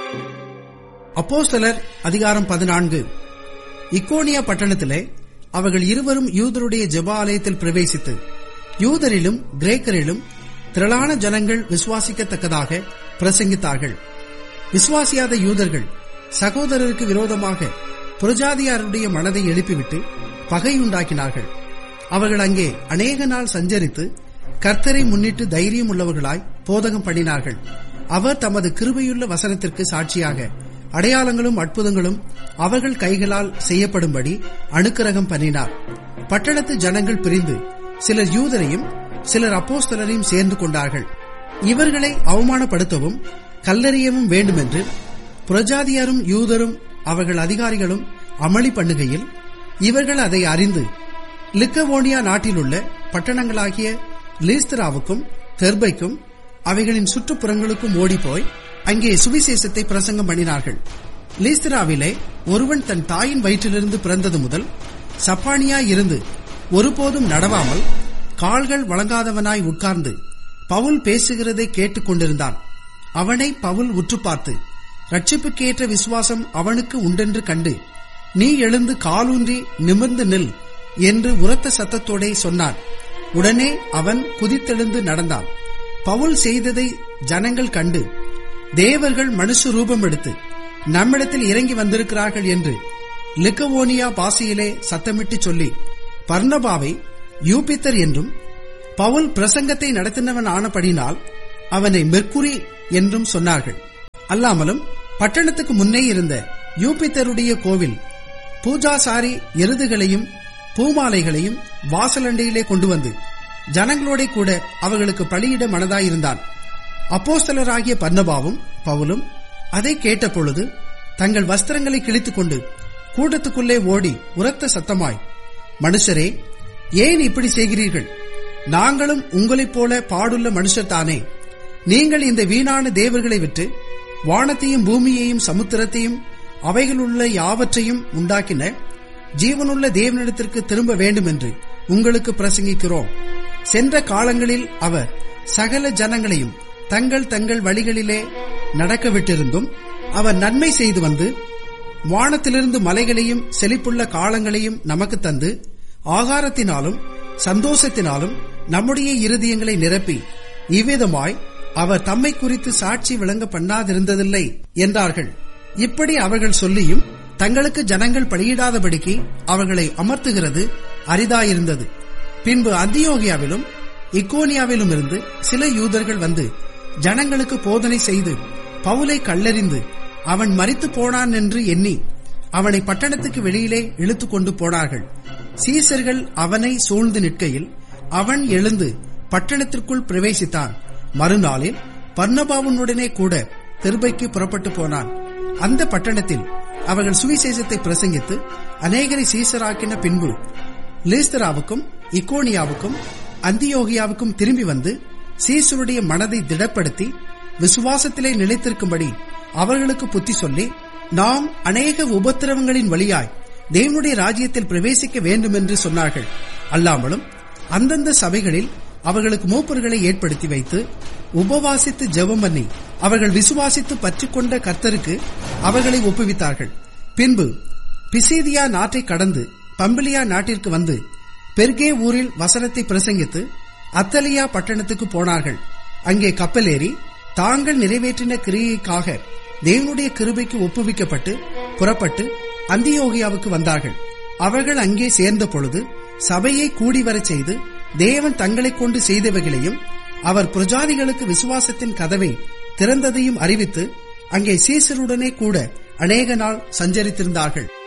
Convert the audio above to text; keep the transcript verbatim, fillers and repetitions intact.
அப்போஸ்தலர் அதிகாரம் பதினான்கு. இக்கோனியா பட்டணத்திலே அவர்கள் இருவரும் யூதருடைய ஜெப ஆலயத்தில் பிரவேசித்து யூதரிலும் கிரேக்கரிலும் திரளான ஜனங்கள் விசுவாசிக்கத்தக்கதாக பிரசங்கித்தார்கள். விசுவாசியாத யூதர்கள் சகோதரருக்கு விரோதமாக புரஜாதியாருடைய மனதை எழுப்பிவிட்டு பகையுண்டாக்கினார்கள். அவர்கள் அங்கே அநேக நாள் சஞ்சரித்து கர்த்தரை முன்னிட்டு தைரியம் உள்ளவர்களாய் போதகம் பண்ணினார்கள். அவர் தமது கிருபையுள்ள வசனத்திற்கு சாட்சியாக அடையாளங்களும் அற்புதங்களும் அவர்கள் கைகளால் செய்யப்படும்படி அனுக்கிரகம் பண்ணினார். பட்டணத்து ஜனங்கள் பிரிந்து சிலர் யூதரையும் சிலர் அப்போஸ்தலரையும் சேர்ந்து கொண்டார்கள். இவர்களை அவமானப்படுத்தவும் கல்லெறியவும் வேண்டுமென்று புரஜாதியாரும் யூதரும் அவர்கள் அதிகாரிகளும் அமளி பண்ணுகையில் இவர்கள் அதை அறிந்து லிக்கவோனியா நாட்டிலுள்ள பட்டணங்களாகிய லீஸ்திராவுக்கும் தெர்பைக்கும் அவைகளின் சுற்றுப்புறங்களுக்கும் ஓடிப்போய் அங்கே சுவிசேஷத்தை பிரசங்கம் பண்ணினார்கள். லீஸ்திராவிலே ஒருவன் தன் தாயின் வயிற்றிலிருந்து பிறந்தது முதல் சப்பானியாய் இருந்து ஒருபோதும் நடவாமல் கால்கள் வழங்காதவனாய் உட்கார்ந்து பவுல் பேசுகிறதை கேட்டுக் கொண்டிருந்தான். அவனை பவுல் உற்று பார்த்து, ரட்சிப்புக்கேற்ற விசுவாசம் அவனுக்கு உண்டென்று கண்டு, நீ எழுந்து காலூன்றி நிமிர்ந்து நில் என்று உரத்த சத்தத்தோடே சொன்னார். உடனே அவன் குதித்தெழுந்து நடந்தான். பவுல் செய்ததை ஜனங்கள் கண்டு, தேவர்கள் மனுஷ ரூபம் எடுத்து நம்மிடத்தில் இறங்கி வந்திருக்கிறார்கள் என்று லிக்கவோனியா பாஷையிலே சத்தமிட்டு சொல்லி பர்னபாவை யூபித்தர் என்றும் பவுல் பிரசங்கத்தை நடத்தினவன் ஆனபடினால் அவனை மெர்க்குரி என்றும் சொன்னார்கள். அல்லாமலும் பட்டணத்துக்கு முன்னே இருந்த யூபித்தருடைய கோவில் பூஜாசாரி எருதுகளையும் பூமாலைகளையும் வாசலண்டையிலே கொண்டு வந்து ஜனங்களோட கூட அவர்களுக்கு பலியிட மனதாயிருந்தான். அப்போஸ்தலராகிய பர்னபாவும் பவுலும் அதை கேட்டபொழுது தங்கள் வஸ்திரங்களை கிழித்துக் கொண்டு கூட்டத்துக்குள்ளே ஓடி உரத்த சத்தமாய், மனுஷரே, ஏன் இப்படி செய்கிறீர்கள்? நாங்களும் உங்களைப் போல பாடுள்ள மனுஷர் தானே. நீங்கள் இந்த வீணான தேவர்களை விட்டு வானத்தையும் பூமியையும் சமுத்திரத்தையும் அவைகளுள்ள யாவற்றையும் உண்டாக்கின ஜீவனுள்ள தேவனிடத்திற்கு திரும்ப வேண்டும் என்று உங்களுக்கு பிரசங்கிக்கிறோம். சென்ற காலங்களில் அவர் சகல ஜனங்களையும் தங்கள் தங்கள் வழிகளிலே நடக்க விட்டிருந்தும் அவர் நன்மை செய்து வந்து வானத்திலிருந்து மலைகளையும் செழிப்புள்ள காலங்களையும் நமக்கு தந்து ஆகாரத்தினாலும் சந்தோஷத்தினாலும் நம்முடைய இருதயங்களை நிரப்பி இவ்விதமாய் அவர் தம்மை குறித்து சாட்சி விளங்க பண்ணாதிருந்ததில்லை என்றார்கள். இப்படி அவர்கள் சொல்லியும் தங்களுக்கு ஜனங்கள் பலியிடாதபடிக்கு அவர்களை அமர்த்துகிறது அரிதாயிருந்தது. பின்பு அந்தியோகியாவிலும் இக்கோனியாவிலும் இருந்து சில யூதர்கள் வந்து ஜனங்களுக்கு போதனை செய்து பவுலை கல்லெறிந்து அவன் மரித்து போனான் என்று எண்ணி அவனை பட்டணத்துக்கு வெளியிலே இழுத்து கொண்டு போனார்கள். சீசர்கள் அவனை சூழ்ந்து நிற்கையில் அவன் எழுந்து பட்டணத்திற்குள் பிரவேசித்தான். மறுநாளில் பர்னபாவுடனே கூட தெர்பைக்கு புறப்பட்டு போனான். அந்த பட்டணத்தில் அவர்கள் சுவிசேஷத்தை பிரசங்கித்து அநேகரை சீசராக்கின பின்பு லீஸ்திராவுக்கும் இக்கோனியாவுக்கும் அந்தியோகியாவுக்கும் திரும்பி வந்து சீசருடைய மனதை திடப்படுத்தி விசுவாசத்திலே நிலைத்திருக்கும்படி அவர்களுக்கு புத்தி சொல்லி, நாம் அநேக உபத்திரவங்களின் வழியாய் தேவனுடைய ராஜ்யத்தில் பிரவேசிக்க வேண்டும் என்று சொன்னார்கள். அல்லாமலும் அந்தந்த சபைகளில் அவர்களுக்கு மூப்பர்களை ஏற்படுத்தி வைத்து உபவாசித்து ஜெபம் பண்ணி அவர்கள் விசுவாசித்து பற்றிக்கொண்ட கர்த்தருக்கு அவர்களை ஒப்புவித்தார்கள். பின்பு பிசீதியா நாட்டை கடந்து பம்பிலியா நாட்டிற்கு வந்து பெர்கே ஊரில் வசனத்தை பிரசங்கித்து அத்தலியா பட்டணத்துக்கு போனார்கள். அங்கே கப்பலேறி தாங்கள் நிறைவேற்றின கிரியைக்காக தேவனுடைய கிருபைக்கு ஒப்புவிக்கப்பட்டு புறப்பட்டு அந்தியோகியாவுக்கு வந்தார்கள். அவர்கள் அங்கே சேர்ந்த பொழுது சபையை கூடிவரச் செய்து தேவன் தங்களை கொண்டு செய்தவைகளையும் அவர் பிரஜாதிகளுக்கு விசுவாசத்தின் கதவை திறந்ததையும் அறிவித்து அங்கே சீசருடனே கூட அநேக நாள் சஞ்சரித்திருந்தார்கள்.